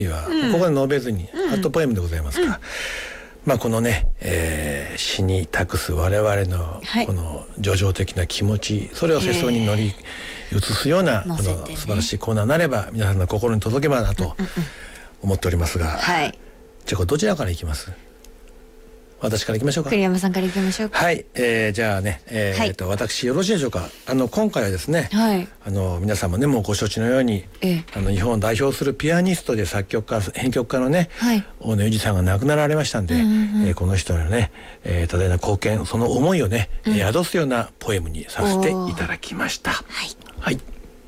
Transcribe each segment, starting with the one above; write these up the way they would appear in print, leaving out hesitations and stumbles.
はここで述べずにハットポエムでございますが、まあこのね、詩に託す我々のこの叙情的な気持ち、それを世相に乗り移すようなこの素晴らしいコーナーになれば皆さんの心に届けばなと思っておりますが、じゃあこれどちらからいきます？私からいきましょうか。 栗山さんからいきましょうか。 はい、じゃあね、私よろしいでしょうか。今回はですね、皆さんもねもうご承知のように、日本を代表するピアニストで作曲家編曲家のね、大野裕二さんが亡くなられましたんで、この人のね、多大な貢献、その思いをね、宿すようなポエムにさせていただきました。はい。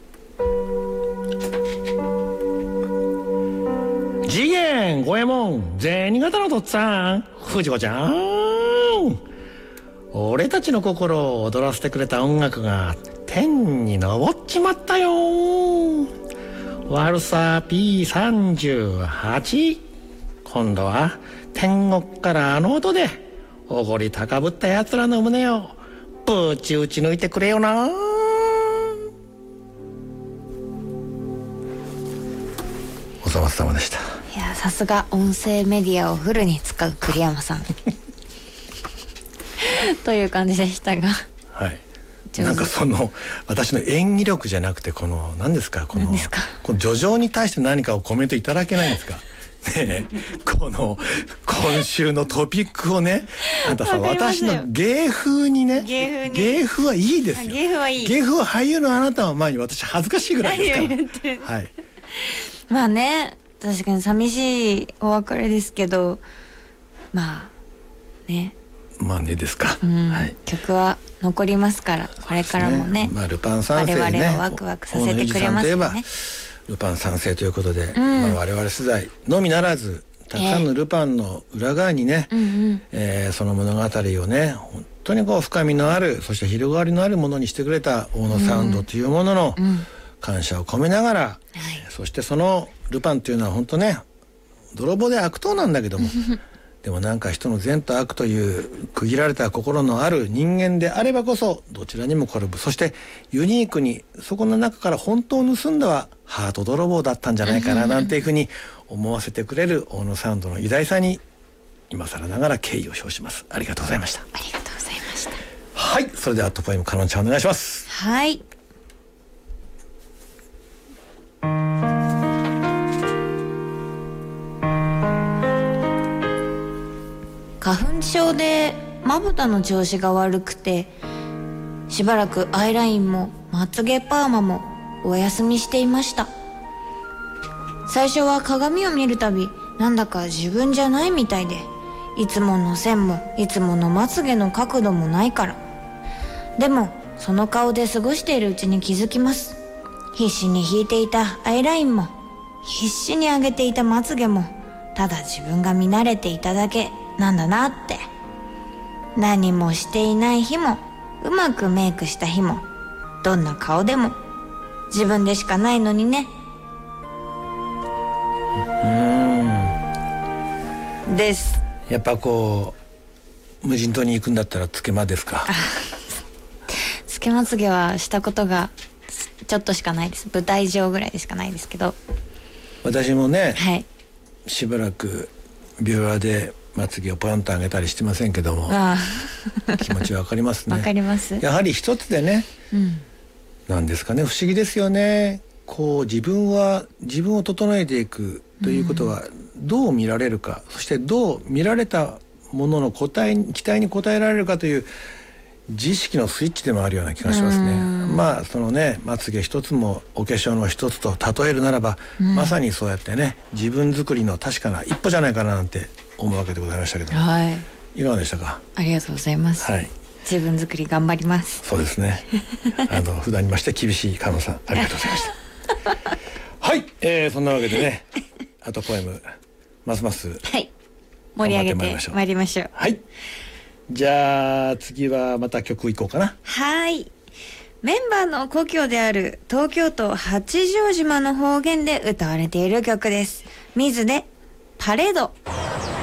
次元五右衛門銭形のとっつぁん藤子ちゃん、俺たちの心を踊らせてくれた音楽が天に昇っちまったよ。ワルサ P38、 今度は天国からあの音でおごり高ぶったやつらの胸をぶち打ち抜いてくれよな。お粗末様でした。 いや、さすが音声メディアをフルに使う栗山さんという感じでしたが、 はい、なんかその私の演技力じゃなくて、この何ですか、この叙情に対して何かをコメントいただけないんですかね。この今週のトピックをね、あんたさ、私の芸風にね、芸風はいいですよ。芸風はいい。芸風は俳優のあなたの前に私恥ずかしいぐらいですから。はい。 まあね、確かに寂しいお別れですけど、まあねですか、 曲は残りますから、これからもね、 ルパン三世ね、 我々をワクワクさせてくれますよね。 ルパン三世ということで、我々世代のみならずたくさんのルパンの裏側にね、その物語をね、本当にこう深みのある、そして広がりのあるものにしてくれた大野サウンドというものの感謝を込めながら、そしてそのルパンというのは本当ね、泥棒で悪党なんだけどもでもなんか人の善と悪という区切られた心のある人間であればこそどちらにも転ぶ、そしてユニークにそこの中から本当を盗んだはハート泥棒だったんじゃないかななんていうふうに思わせてくれる大野サウンドの偉大さに今更ながら敬意を表します。ありがとうございました。 ありがとうございました。 はい、それではトポエムかのんちゃんお願いします。 はい。花粉症でまぶたの調子が悪くて、しばらくアイラインもまつげパーマもお休みしていました。最初は鏡を見るたびなんだか自分じゃないみたいで、いつもの線もいつものまつげの角度もないから。でもその顔で過ごしているうちに気づきます。必死に引いていたアイラインも必死に上げていたまつげもただ自分が見慣れていただけなんだなって。何もしていない日もうまくメイクした日もどんな顔でも自分でしかないのにね。です。 やっぱこう無人島に行くんだったらつけまですか？ つけまつげはしたことがちょっとしかないです。舞台上ぐらいでしかないですけど。 私もね、しばらくビュアでまつげをポヨンと上げたりしてませんけども気持ちわかりますね。 わかります。 やはり一つでね、なんですかね、不思議ですよね。こう自分を整えていくということはどう見られるか、そしてどう見られたものの期待に応えられるかという自意識のスイッチでもあるような気がしますね。まあそのね、まつげ一つもお化粧の一つと例えるならば、まさにそうやってね、自分作りの確かな一歩じゃないかななんて思うわけでございましたけど、いかがでしたか？ ありがとうございます。自分作り頑張ります。 そうですね。普段にまして厳しい加納さん、ありがとうございましたはい、そんなわけでね、あとポエムますます盛り上げてまいりましょう。 はい、じゃあ次はまた曲いこうかな。 はい、メンバーの故郷である東京都八丈島の方言で歌われている曲です。水でパレード。